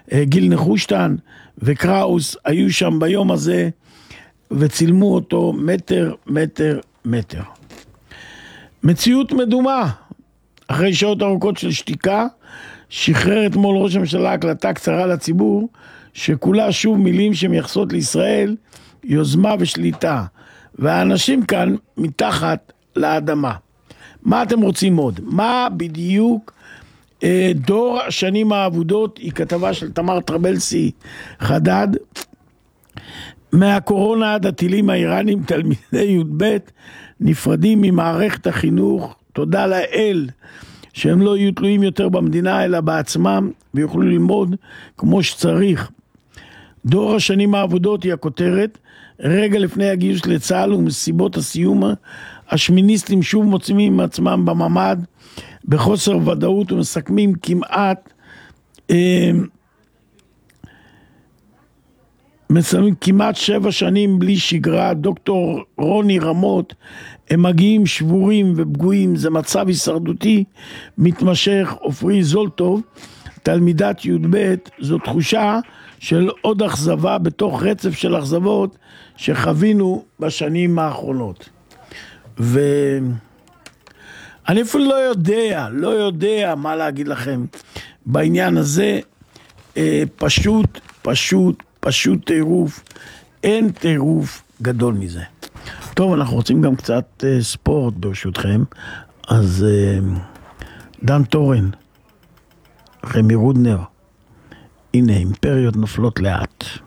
גיל נחושתן וקראוס היו שם ביום הזה, וצילמו אותו מטר. מציאות מדומה. אחרי שעות ארוכות של שתיקה, שחרר אתמול ראש הממשלה הקלטה קצרה לציבור, שכולה שוב מילים שמייחסות לישראל, יוזמה ושליטה. והאנשים כאן מתחת לאדמה. מה אתם רוצים עוד? מה בדיוק דור השנים האבודות? היא כתבה של תמר טרבלסי חדד. מהקורונה עד הטילים האיראנים, תלמידי י"ב נפרדים ממערכת החינוך. תודה לאל שהם לא יהיו תלויים יותר במדינה אלא בעצמם, ויוכלו ללמוד כמו שצריך. דור השנים האבודות היא הכותרת. רגע לפני הגיוס לצה"ל ומסיבות הסיום, השמיניסטים שוב מוצאים עצמם בממד בחוסר ודאות, ומסכמים כמעט 7 שנים בלי שגרה. דוקטור רוני רמות, הם מגיעים שבורים ופגועים, זה מצב הישרדותי מתמשך. עופרי זולטוב, תלמידת י"ב, זו תחושה של עוד אכזבה בתוך רצף של אכזבות שחווינו בשנים האחרונות. ואני אפילו לא יודע מה להגיד לכם בעניין הזה. פשוט טירוף. אין טירוף גדול מזה. טוב, אנחנו רוצים גם קצת ספורט ברשותכם. אז דן טורן, רמי רודנר, הנה, אימפריות נופלות לאט.